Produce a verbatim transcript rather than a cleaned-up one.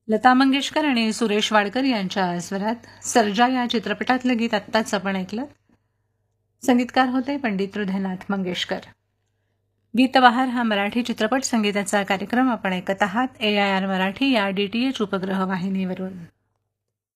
लता मंगेशकर आणि सुरेश वाडकर यांच्या स्वरात सर्जा या चित्रपटातलं गीत आत्ताच आपण ऐकलं. संगीतकार होते पंडित हृदयनाथ मंगेशकर. गीतबहार हा मराठी चित्रपट संगीताचा कार्यक्रम आपण ऐकत आहात ए आय आर मराठी या डी टी एच उपग्रह वाहिनीवरून.